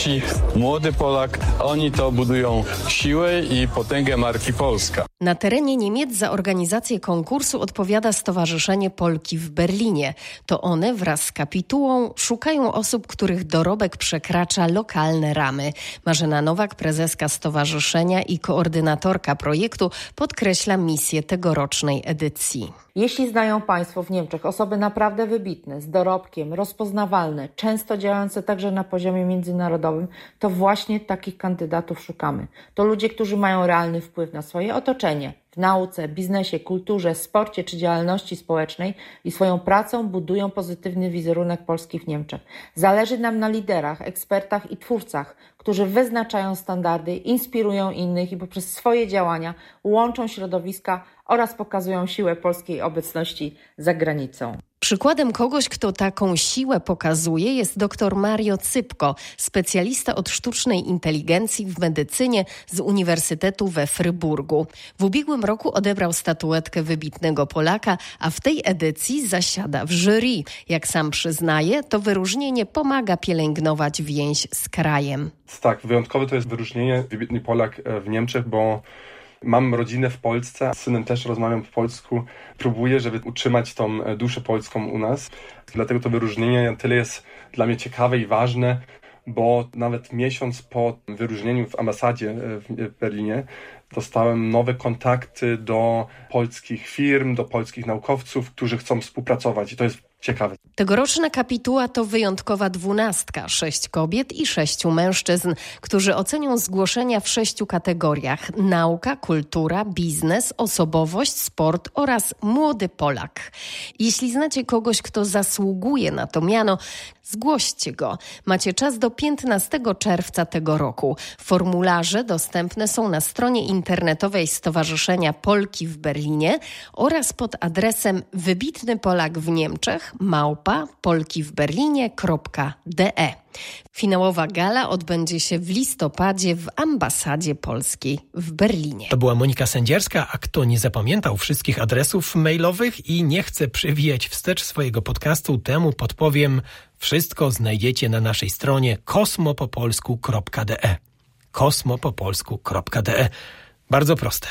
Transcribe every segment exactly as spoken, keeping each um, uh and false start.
młodsi, młody Polak, oni to budują siłę i potęgę marki Polska. Na terenie Niemiec za organizację konkursu odpowiada Stowarzyszenie Polki w Berlinie. To one wraz z kapitułą szukają osób, których dorobek przekracza lokalne ramy. Marzena Nowak, prezeska stowarzyszenia i koordynatorka projektu, podkreśla misję tegorocznej edycji. Jeśli znają Państwo w Niemczech osoby naprawdę wybitne, z dorobkiem, rozpoznawalne, często działające także na poziomie międzynarodowym, to właśnie takich kandydatów szukamy. To ludzie, którzy mają realny wpływ na swoje otoczenie, w nauce, biznesie, kulturze, sporcie czy działalności społecznej i swoją pracą budują pozytywny wizerunek Polski w Niemczech. Zależy nam na liderach, ekspertach i twórcach, którzy wyznaczają standardy, inspirują innych i poprzez swoje działania łączą środowiska oraz pokazują siłę polskiej obecności za granicą. Przykładem kogoś, kto taką siłę pokazuje, jest dr Mario Cypko, specjalista od sztucznej inteligencji w medycynie z Uniwersytetu we Fryburgu. W ubiegłym roku odebrał statuetkę wybitnego Polaka, a w tej edycji zasiada w jury. Jak sam przyznaje, to wyróżnienie pomaga pielęgnować więź z krajem. Tak, wyjątkowe to jest wyróżnienie wybitny Polak w Niemczech, bo mam rodzinę w Polsce, z synem też rozmawiam po polsku. Próbuję, żeby utrzymać tą duszę polską u nas. Dlatego to wyróżnienie tyle jest dla mnie ciekawe i ważne, bo nawet miesiąc po wyróżnieniu w ambasadzie w Berlinie dostałem nowe kontakty do polskich firm, do polskich naukowców, którzy chcą współpracować i to jest ciekawe. Tegoroczna kapituła to wyjątkowa dwunastka, sześć kobiet i sześciu mężczyzn, którzy ocenią zgłoszenia w sześciu kategoriach: nauka, kultura, biznes, osobowość, sport oraz młody Polak. Jeśli znacie kogoś, kto zasługuje na to miano, zgłoście go. Macie czas do piętnastego czerwca tego roku. Formularze dostępne są na stronie internetowej Stowarzyszenia Polki w Berlinie oraz pod adresem wybitny Polak w Niemczech małpa polkiwberlinie kropka de. Finałowa gala odbędzie się w listopadzie w ambasadzie polskiej w Berlinie. To była Monika Sędzierska, a kto nie zapamiętał wszystkich adresów mailowych i nie chce przewijać wstecz swojego podcastu, temu podpowiem. Wszystko znajdziecie na naszej stronie kosmopopolsku kropka de. kosmopopolsku kropka de. Bardzo proste.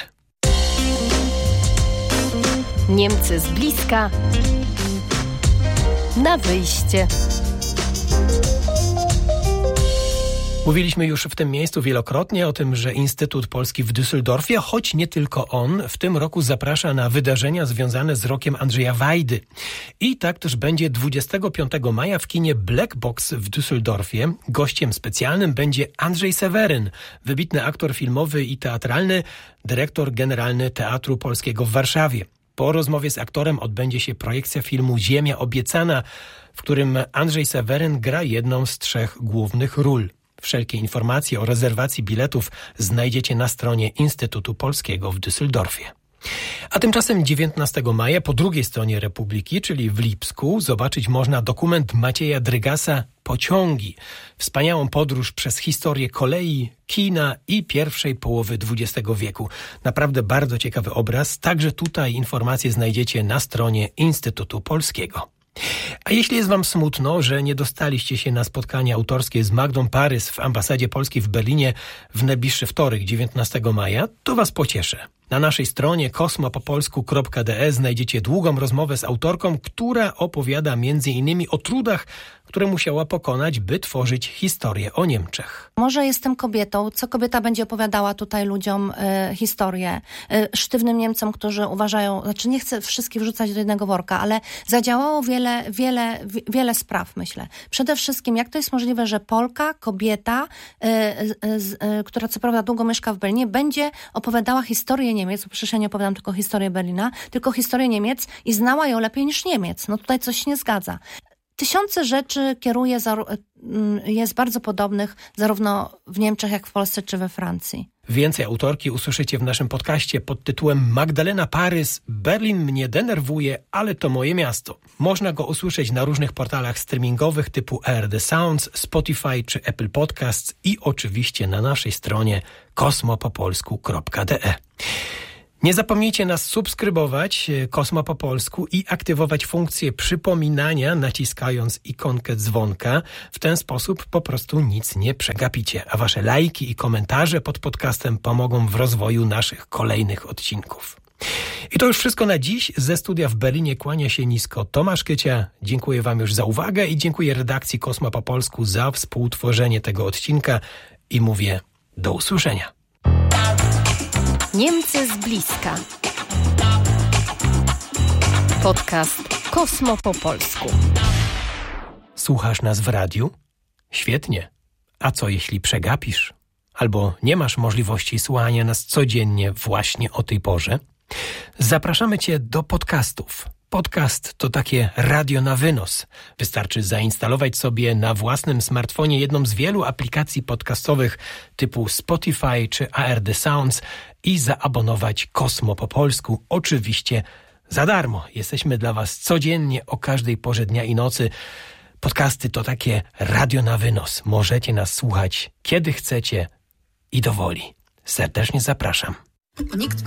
Niemcy z bliska na wyjście. Mówiliśmy już w tym miejscu wielokrotnie o tym, że Instytut Polski w Düsseldorfie, choć nie tylko on, w tym roku zaprasza na wydarzenia związane z rokiem Andrzeja Wajdy. I tak też będzie dwudziestego piątego maja w kinie Black Box w Düsseldorfie. Gościem specjalnym będzie Andrzej Seweryn, wybitny aktor filmowy i teatralny, dyrektor generalny Teatru Polskiego w Warszawie. Po rozmowie z aktorem odbędzie się projekcja filmu Ziemia obiecana, w którym Andrzej Seweryn gra jedną z trzech głównych ról. Wszelkie informacje o rezerwacji biletów znajdziecie na stronie Instytutu Polskiego w Düsseldorfie. A tymczasem dziewiętnastego maja po drugiej stronie Republiki, czyli w Lipsku, zobaczyć można dokument Macieja Drygasa Pociągi. Wspaniałą podróż przez historię kolei, kina i pierwszej połowy dwudziestego wieku. Naprawdę bardzo ciekawy obraz. Także tutaj informacje znajdziecie na stronie Instytutu Polskiego. A jeśli jest wam smutno, że nie dostaliście się na spotkanie autorskie z Magdą Parys w ambasadzie Polski w Berlinie w najbliższy wtorek, dziewiętnastego maja, to was pocieszę. Na naszej stronie kosmopopolsku kropka de znajdziecie długą rozmowę z autorką, która opowiada między innymi o trudach, które musiała pokonać, by tworzyć historię o Niemczech. Może jestem kobietą, co kobieta będzie opowiadała tutaj ludziom y, historię, y, sztywnym Niemcom, którzy uważają, znaczy nie chcę wszystkich wrzucać do jednego worka, ale zadziałało wiele, wiele, wiele spraw, myślę. Przede wszystkim, jak to jest możliwe, że Polka, kobieta, y, y, y, która co prawda długo mieszka w Berlinie, będzie opowiadała historię Niemiec, przecież ja nie opowiadam tylko historię Berlina, tylko historię Niemiec i znała ją lepiej niż Niemiec. No tutaj coś się nie zgadza. Tysiące rzeczy kieruje, jest bardzo podobnych zarówno w Niemczech, jak w Polsce czy we Francji. Więcej autorki usłyszycie w naszym podcaście pod tytułem Magdalena Parys. Berlin mnie denerwuje, ale to moje miasto. Można go usłyszeć na różnych portalach streamingowych typu A R D Sounds, Spotify czy Apple Podcasts i oczywiście na naszej stronie kosmopopolsku kropka de. Nie zapomnijcie nas subskrybować, Kosmo po polsku, i aktywować funkcję przypominania, naciskając ikonkę dzwonka. W ten sposób po prostu nic nie przegapicie, a wasze lajki i komentarze pod podcastem pomogą w rozwoju naszych kolejnych odcinków. I to już wszystko na dziś. Ze studia w Berlinie kłania się nisko Tomasz Kycia. Dziękuję wam już za uwagę i dziękuję redakcji Kosmo po polsku za współtworzenie tego odcinka i mówię do usłyszenia. Niemcy z bliska. Podcast Kosmo po polsku. Słuchasz nas w radiu? Świetnie. A co jeśli przegapisz? Albo nie masz możliwości słuchania nas codziennie właśnie o tej porze? Zapraszamy cię do podcastów. Podcast to takie radio na wynos. Wystarczy zainstalować sobie na własnym smartfonie jedną z wielu aplikacji podcastowych typu Spotify czy A R D Sounds i zaabonować Kosmo po polsku. Oczywiście za darmo. Jesteśmy dla was codziennie o każdej porze dnia i nocy. Podcasty to takie radio na wynos. Możecie nas słuchać kiedy chcecie i do woli. Serdecznie zapraszam. Nikt